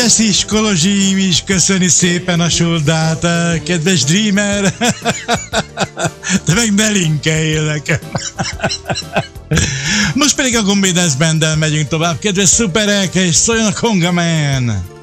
Szis Kolozsim is köszöni szépen a soldát, kedves Dreamer. De meg ne linkeljél nekem. Most pedig a Gombi Dance Banddel megyünk tovább, kedves szuperek, és szóljon a Conga Man!